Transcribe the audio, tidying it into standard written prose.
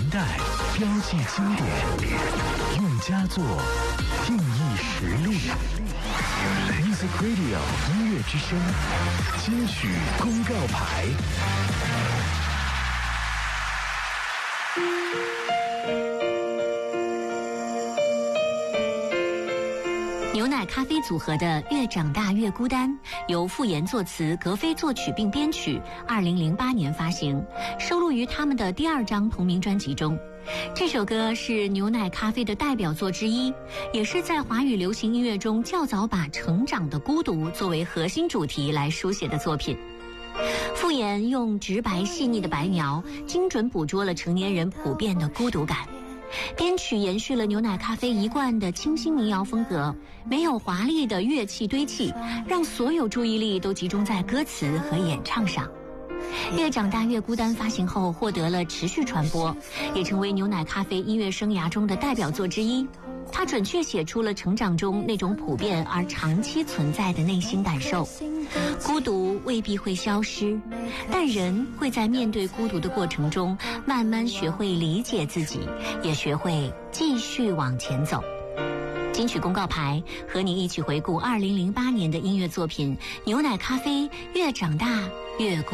代，标记经典，用佳作定义实力。Music Radio 音乐之声，金曲公告牌。 牛奶咖啡组合的《越长大越孤单》由傅岩作词，格飞作曲并编曲，2008年发行，收录于他们的第2张同名专辑中。这首歌是牛奶咖啡的代表作之一，也是在华语流行音乐中较早把成长的孤独作为核心主题来书写的作品。傅岩用直白细腻的白描，精准捕捉了成年人普遍的孤独感。编曲延续了牛奶咖啡一贯的清新民谣风格，没有华丽的乐器堆砌，让所有注意力都集中在歌词和演唱上。越长大越孤单发行后获得了持续传播，也成为牛奶咖啡音乐生涯中的代表作之一。它准确写出了成长中那种普遍而长期存在的内心感受。孤独未必会消失，但人会在面对孤独的过程中慢慢学会理解自己，也学会继续往前走。金曲公告牌和你一起回顾2008年的音乐作品《牛奶咖啡越长大越孤单》。